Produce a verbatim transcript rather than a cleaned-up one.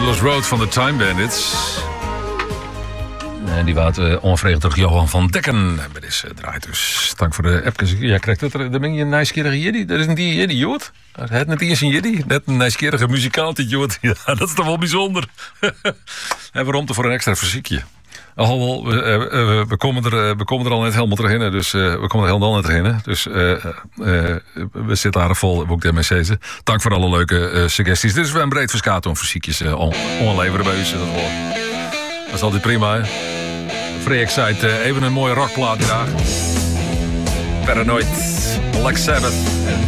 Endless Road van de Time Bandits. En die waard uh, onvredig door Johan van Dekken. Bij deze draait dus. Dank voor de appjes. Ja, krijgt het er. Dan ben je een nieuwsgierige jiddy. Dat is een die jiddy, jood. Het net eens een jiddy. Net een nieuwsgierige muzikant, jood. Ja, dat is toch wel bijzonder. En waarom toch voor een extra fysiekje? Alhoewel, we, uh, we, komen er, we komen er al net helemaal terheen. Dus uh, we komen er helemaal net terheen. Dus uh, uh, we zitten daar vol. Ook de M C C'en. Dank voor alle leuke uh, suggesties. Dit is wel een breed verskaat om fysiekjes uh, on, onleveren bij u. Dat, dat is altijd prima, hè? Free Excite, uh, even een mooie rockplaat vandaag. Paranoid, Black Sabbath en